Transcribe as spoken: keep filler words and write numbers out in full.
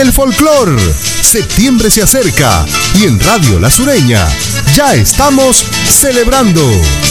El folclor. Septiembre se acerca y en Radio La Sureña ya estamos celebrando.